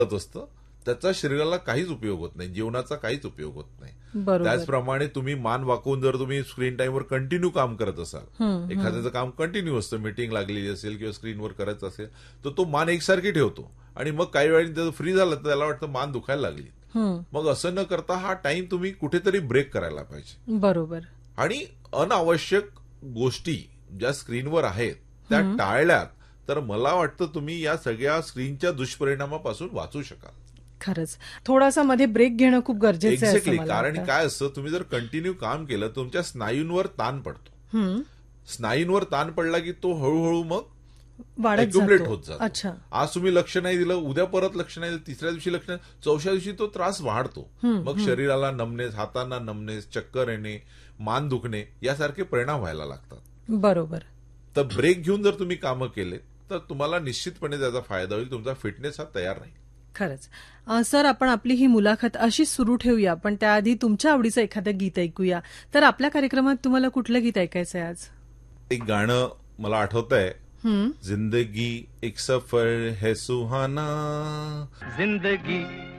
होत असतं त्याचा शरीराला काहीच उपयोग होत नाही, जीवनाचा काहीच उपयोग होत नाही. बरोबर. त्याचप्रमाणे तुम्ही मान वाकवून जर तुम्ही स्क्रीन टाईमवर कंटिन्यू काम करत असाल, एखाद्याचं काम कंटिन्यू असतं, मीटिंग लागलेली असेल किंवा स्क्रीनवर करायचं असेल, तर तो मान एकसारखी ठेवतो आणि मग काही वेळाने त्याचं फ्री झालं तर त्याला वाटतं मान दुखायला लागली. मग असं न करता हा टाइम तुम्ही कुठेतरी ब्रेक करायला पाहिजे. बरोबर. आणि अनावश्यक गोष्टी ज्या स्क्रीनवर आहेत त्या टाळल्यात तर मला वाटतं तुम्ही या सगळ्या स्क्रीनच्या दुष्परिणामापासून वाचू शकाल. खरंच थोडासा मध्ये ब्रेक घेणं खूप गरजेचं आहे. एक्झॅक्टली. कारण काय असतं, तुम्ही जर कंटिन्यू काम केलं तुमच्या स्नायूंवर ताण पडतो. स्नायूंवर ताण पडला की तो हळूहळू मग अक्युमुलेट होत जातो. अच्छा. आज तुम्ही लक्ष नाही दिलं, उद्या परत लक्ष नाही दिलं, तिसऱ्या दिवशी लक्ष नाही, चौथ्या दिवशी तो त्रास वाढतो. मग शरीराला नमनेस, हातांना नमनेस, चक्कर येणे, मान दुखणे यासारखे परिणाम व्हायला लागतात. बरोबर. तर ब्रेक घेऊन जर तुम्ही कामं केले तर तुम्हाला निश्चितपणे त्याचा फायदा होईल. तुमचा फिटनेस हा तयार राहील. खरंच. सर, आपण आपली ही मुलाखत अशीच सुरू ठेवूया, पण त्याआधी तुमच्या आवडीचं एखादं गीत ऐकूया. तर आपल्या कार्यक्रमात तुम्हाला कुठलं गीत ऐकायचं आहे आज? एक गाणं मला आठवतंय, जिंदगी एक सफर है सुहाना, जिंदगी